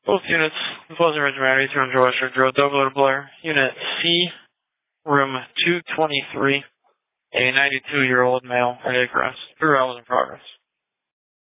Both units, the Pleasant Ridge Mattery, 200 West Ridge Road, Douglas Blair. Unit C, room 223, a 92-year-old male, cardiac arrest. 3 hours in progress.